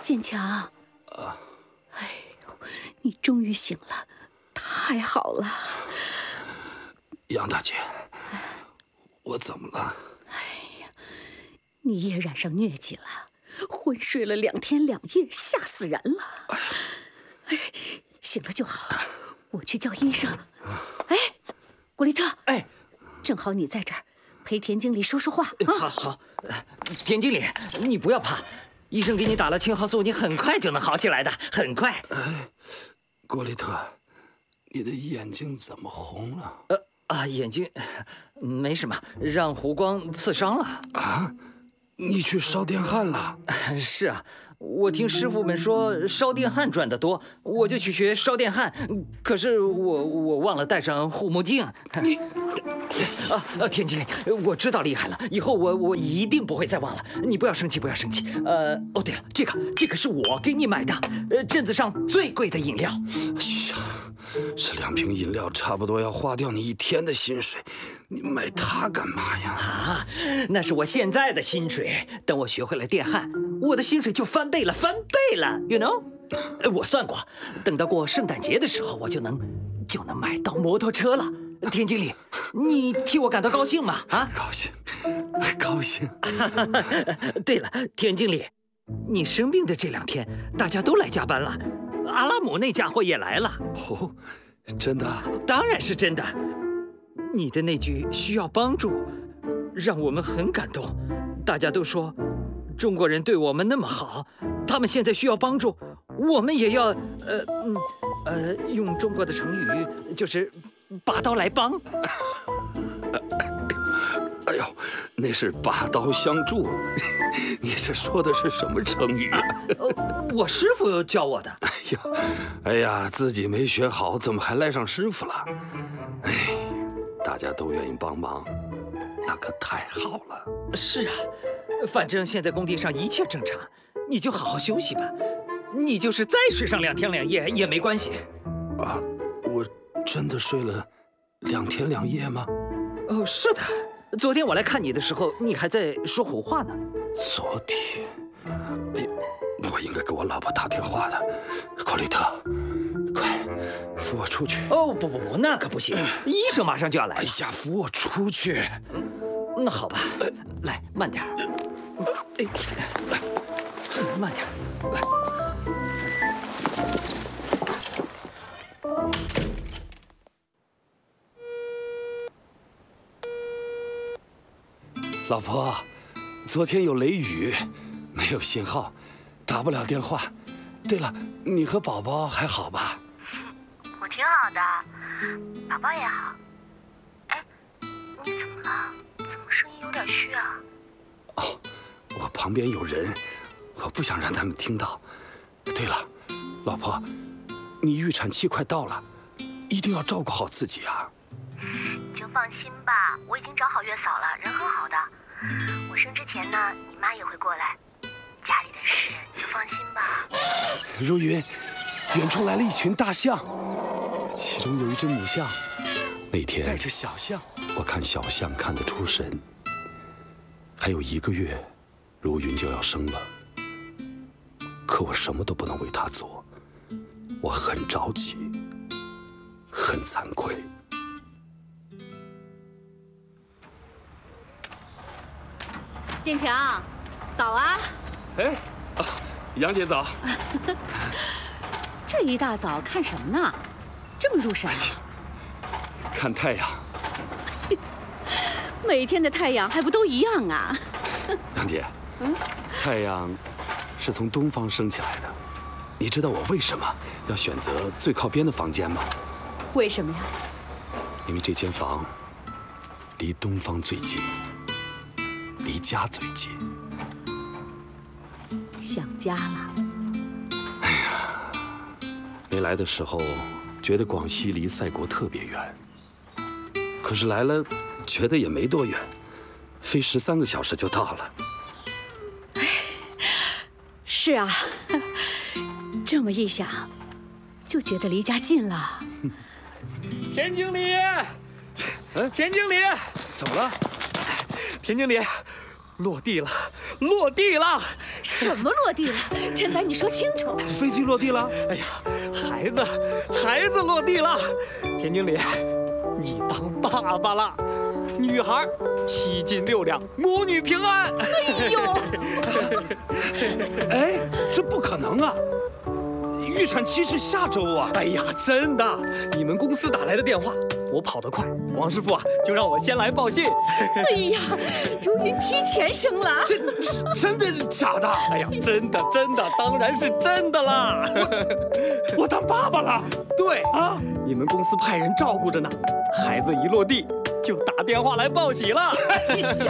建强，哎呦，你终于醒了，太好了。 杨大姐，我怎么了？ 哎呀，你也染上疟疾了，昏睡了2天2夜，吓死人了。哎，醒了就好，我去叫医生。哎，古丽特， 哎， 正好你在这儿，陪田经理说说话啊。 好，田经理，你不要怕，医生给你打了青蒿素，你很快就能好起来的，很快。 郭丽特，你的眼睛怎么红了？ 眼睛没什么，让湖光刺伤了。 啊，你去烧电焊了？ 是啊，我听师傅们说烧电焊赚得多，我就去学烧电焊。可是我忘了带上护目镜。 你田经理，我知道厉害了，以后我一定不会再忘了。你不要生气，不要生气。哦对了，这个是我给你买的，镇子上最贵的饮料。 哎呀，这2瓶饮料差不多要花掉你1天的薪水，你买它干嘛呀？ 啊，那是我现在的薪水。等我学会了电焊，我的薪水就翻倍了，you know？ 我算过，等到过圣诞节的时候，我就能买到摩托车了。田经理，你替我感到高兴吗？啊， 高兴。 对了，田经理，你生病的这2天，大家都来加班了，阿拉姆那家伙也来了。 哦，真的？ 当然是真的。你的那句需要帮助，让我们很感动。大家都说，中国人对我们那么好，他们现在需要帮助，我们也要用中国的成语就是拔刀来帮。 哎呦，那是拔刀相助。你这说的是什么成语啊？ 我师傅教我的。 哎呀，自己没学好，怎么还赖上师傅了？哎，大家都愿意帮忙，那可太好了。 是啊，反正现在工地上一切正常，你就好好休息吧。你就是再睡上2天2夜也没关系。 啊，我真的睡了2天2夜吗？ 哦，是的。昨天我来看你的时候，你还在说胡话呢。 昨天，哎，我应该给我老婆打电话的。寇丽特，快扶我出去！ 哦，不，那可不行，医生马上就要来。 哎呀，扶我出去！ 那好吧，来，慢点。哎，慢点。 老婆，昨天有雷雨，没有信号，打不了电话。对了，你和宝宝还好吧？ 我挺好的，宝宝也好。哎，你怎么了？怎么声音有点虚啊？ 哦，我旁边有人，我不想让他们听到。对了，老婆，你预产期快到了，一定要照顾好自己啊。 你就放心吧，我已经找好月嫂了，人很好的。我生之前呢，你妈也会过来。家里的事你就放心吧。 如云，远处来了一群大象，其中有一只母象。那天带着小象，我看小象看得出神。还有1个月，如云就要生了，可我什么都不能为她做，我很着急，很惭愧。 建强，早啊！ 哎，杨姐早。 这一大早看什么呢？这么入神啊？ 看太阳。 每天的太阳还不都一样啊？ 杨姐，太阳是从东方升起来的。你知道我为什么要选择最靠边的房间吗？ 为什么呀？ 因为这间房离东方最近，离家最近。 想家了？ 哎呀，没来的时候觉得广西离赛国特别远，可是来了觉得也没多远，飞13个小时就到了。 是啊，这么一想，就觉得离家近了。 田经理，田经理， 怎么了？ 田经理，落地了， 落地了。 什么落地了？陈仔，你说清楚。 飞机落地了。 哎呀，孩子落地了。田经理，你当爸爸了。女孩7斤6两，母女平安。 哎呦， 哎，这不可能啊！预产期是下周啊！ 哎呀，真的！你们公司打来的电话，我跑得快，王师傅啊，就让我先来报信。 哎呀，如云提前生了。 真的假的？ 哎呀，真的，当然是真的啦！ 我当爸爸了。 对啊，你们公司派人照顾着呢，孩子一落地就打电话来报喜了。